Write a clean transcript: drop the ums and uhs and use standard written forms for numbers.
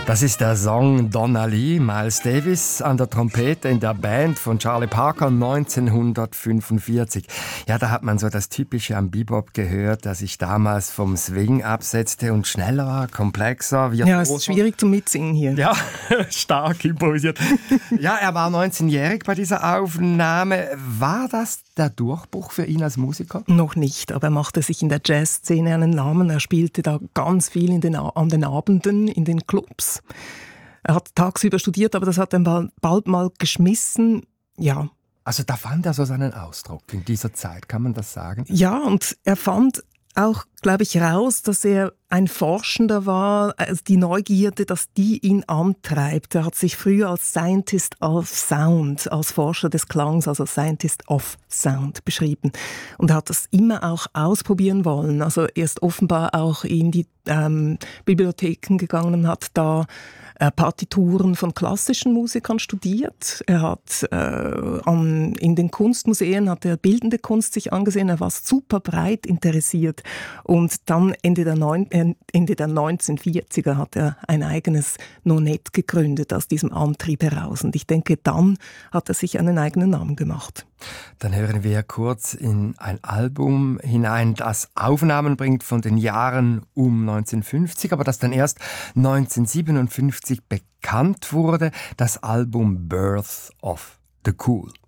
Das ist der Song Donna Lee, Miles Davis an der Trompete in der Band von Charlie Parker 1945. Ja, da hat man so das Typische am Bebop gehört, das sich damals vom Swing absetzte und schneller war, komplexer. Ja, es ist schwierig zum Mitsingen hier. Ja, stark improvisiert. Ja, er war 19-jährig bei dieser Aufnahme. War das der Durchbruch für ihn als Musiker? Noch nicht, aber er machte sich in der Jazzszene einen Namen. Er spielte da ganz viel an den Abenden in den Clubs. Er hat tagsüber studiert, aber das hat er bald mal geschmissen. Ja. Also da fand er so seinen Ausdruck in dieser Zeit, kann man das sagen? Ja, und er fand auch, glaube ich, raus, dass er ein Forschender war, also die Neugierde, dass die ihn antreibt. Er hat sich früher als Scientist of Sound, als Forscher des Klangs, also Scientist of Sound beschrieben. Und er hat das immer auch ausprobieren wollen. Also er ist offenbar auch in die Bibliotheken gegangen und hat da Partituren von klassischen Musikern studiert. Er hat in den Kunstmuseen hat er bildende Kunst sich angesehen. Er war super breit interessiert. Und dann Ende der 1940er hat er ein eigenes Nonet gegründet aus diesem Antrieb heraus. Und ich denke, dann hat er sich einen eigenen Namen gemacht. Dann hören wir kurz in ein Album hinein, das Aufnahmen bringt von den Jahren um 1950, aber das dann erst 1957 bekannt wurde, das Album Birth of the Cool.